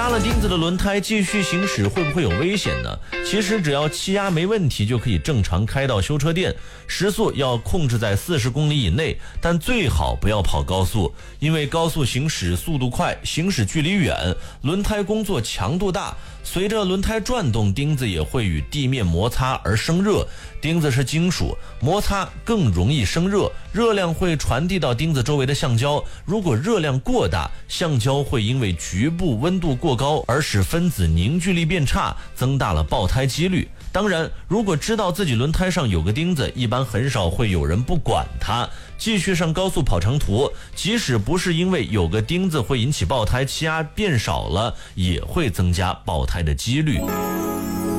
扎了钉子的轮胎继续行驶会不会有危险呢？其实只要气压没问题就可以正常开到修车店，时速要控制在40公里以内，但最好不要跑高速，因为高速行驶速度快，行驶距离远，轮胎工作强度大，随着轮胎转动，钉子也会与地面摩擦而生热。钉子是金属，摩擦更容易生热，热量会传递到钉子周围的橡胶，如果热量过大，橡胶会因为局部温度过高而使分子凝聚力变差，增大了爆胎几率。当然，如果知道自己轮胎上有个钉子，一般很少会有人不管它，继续上高速跑长途，即使不是因为有个钉子会引起爆胎，气压变少了，也会增加爆胎的几率。